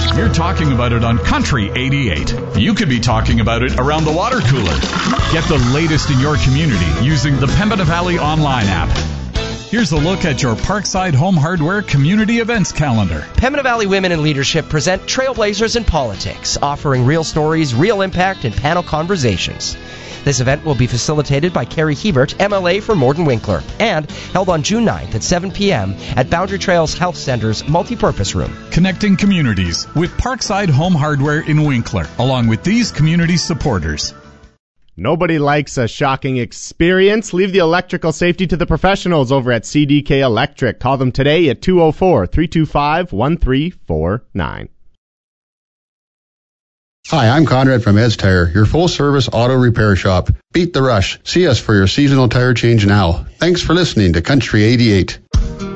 You're talking about it on Country 88. You could be talking about it around the water cooler. Get the latest in your community using the Pembina Valley online app. Here's a look at your Parkside Home Hardware community events calendar. Pembina Valley Women in Leadership present Trailblazers in Politics, offering real stories, real impact, and panel conversations. This event will be facilitated by Carrie Hebert, MLA for Morden Winkler, and held on June 9th at 7 p.m. at Boundary Trails Health Center's multipurpose room. Connecting communities with Parkside Home Hardware in Winkler, along with these community supporters. Nobody likes a shocking experience. Leave the electrical safety to the professionals over at CDK Electric. Call them today at 204-325-1349. Hi, I'm Conrad from Ed's Tire, your full-service auto repair shop. Beat the rush. See us for your seasonal tire change now. Thanks for listening to Country 88.